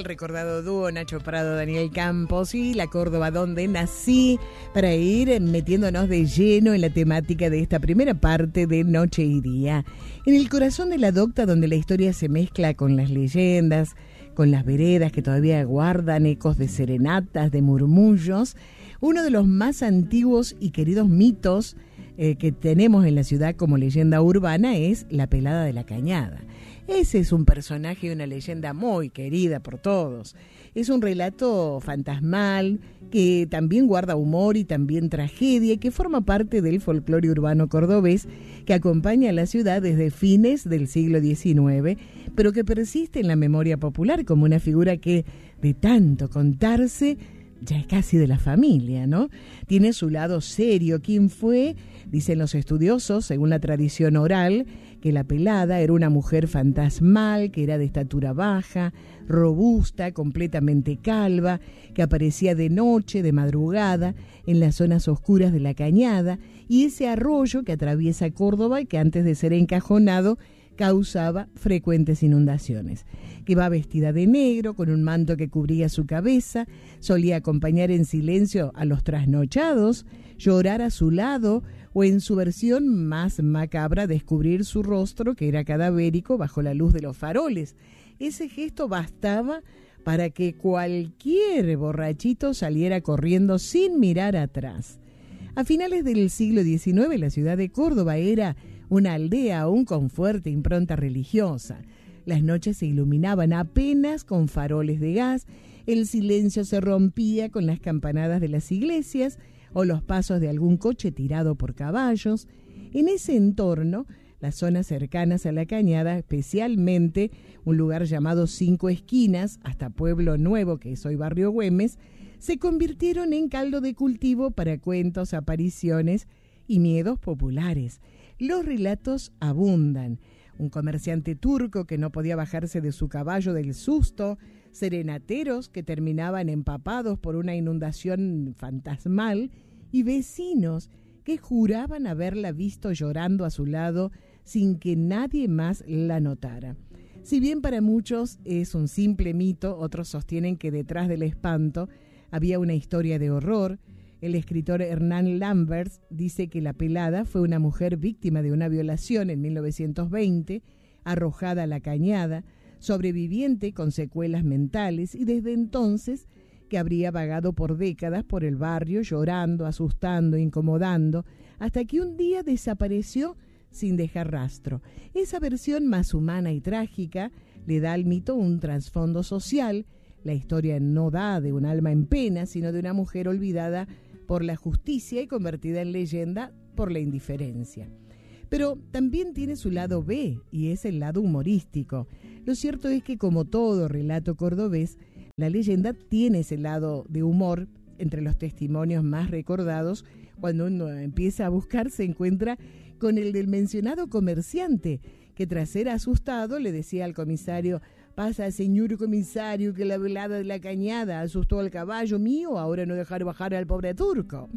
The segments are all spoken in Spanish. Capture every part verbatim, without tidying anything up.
recordado dúo Nacho Prado, Daniel Campos y la Córdoba donde nací, para ir metiéndonos de lleno en la temática de esta primera parte de Noche y Día. En el corazón de la docta, donde la historia se mezcla con las leyendas, con las veredas que todavía guardan ecos de serenatas, de murmullos, uno de los más antiguos y queridos mitos eh, que tenemos en la ciudad como leyenda urbana es la Pelada de la Cañada. Ese es un personaje y una leyenda muy querida por todos. Es un relato fantasmal que también guarda humor y también tragedia y que forma parte del folclore urbano cordobés que acompaña a la ciudad desde fines del siglo diecinueve, pero que persiste en la memoria popular como una figura que, de tanto contarse, ya es casi de la familia, ¿no? Tiene su lado serio. ¿Quién fue? Dicen los estudiosos, según la tradición oral, que la Pelada era una mujer fantasmal, que era de estatura baja, robusta, completamente calva, que aparecía de noche, de madrugada, en las zonas oscuras de la Cañada, y ese arroyo que atraviesa Córdoba y que antes de ser encajonado causaba frecuentes inundaciones. Que va vestida de negro, con un manto que cubría su cabeza, solía acompañar en silencio a los trasnochados, llorar a su lado o, en su versión más macabra, descubrir su rostro, que era cadavérico, bajo la luz de los faroles. Ese gesto bastaba para que cualquier borrachito saliera corriendo sin mirar atrás. A finales del siglo diecinueve, la ciudad de Córdoba era una aldea aún con fuerte impronta religiosa. Las noches se iluminaban apenas con faroles de gas, el silencio se rompía con las campanadas de las iglesias o los pasos de algún coche tirado por caballos. En ese entorno, las zonas cercanas a la Cañada, especialmente un lugar llamado Cinco Esquinas, hasta Pueblo Nuevo, que es hoy Barrio Güemes, se convirtieron en caldo de cultivo para cuentos, apariciones y miedos populares. Los relatos abundan. Un comerciante turco que no podía bajarse de su caballo del susto, serenateros que terminaban empapados por una inundación fantasmal y vecinos que juraban haberla visto llorando a su lado sin que nadie más la notara. Si bien para muchos es un simple mito, otros sostienen que detrás del espanto había una historia de horror. El escritor Hernán Lamberts dice que la Pelada fue una mujer víctima de una violación en mil novecientos veinte, arrojada a la Cañada, sobreviviente con secuelas mentales, y desde entonces que habría vagado por décadas por el barrio llorando, asustando, incomodando, hasta que un día desapareció sin dejar rastro. Esa versión más humana y trágica le da al mito un trasfondo social. La historia no da de un alma en pena, sino de una mujer olvidada por la justicia y convertida en leyenda por la indiferencia. Pero también tiene su lado B, y es el lado humorístico. Lo cierto es que, como todo relato cordobés, la leyenda tiene ese lado de humor. Entre los testimonios más recordados, cuando uno empieza a buscar, se encuentra con el del mencionado comerciante, que tras ser asustado le decía al comisario: «Pasa, señor comisario, que la velada de la Cañada asustó al caballo mío, ahora no dejar bajar al pobre turco».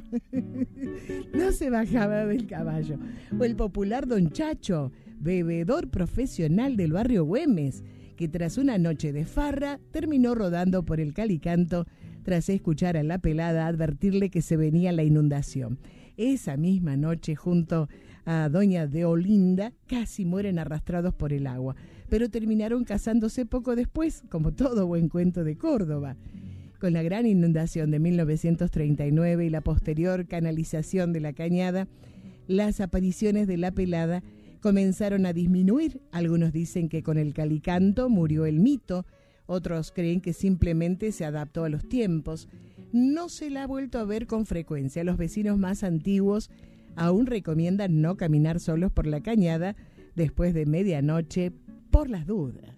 No se bajaba del caballo. O el popular Don Chacho, bebedor profesional del barrio Güemes, que tras una noche de farra terminó rodando por el Calicanto tras escuchar a la Pelada advertirle que se venía la inundación. Esa misma noche, junto a doña Deolinda, casi mueren arrastrados por el agua, pero terminaron casándose poco después, como todo buen cuento de Córdoba. Con la gran inundación de mil novecientos treinta y nueve y la posterior canalización de la Cañada, las apariciones de la Pelada comenzaron a disminuir. Algunos dicen que con el Calicanto murió el mito, otros creen que simplemente se adaptó a los tiempos. No se la ha vuelto a ver con frecuencia. Los vecinos más antiguos aún recomiendan no caminar solos por la Cañada después de medianoche por las dudas.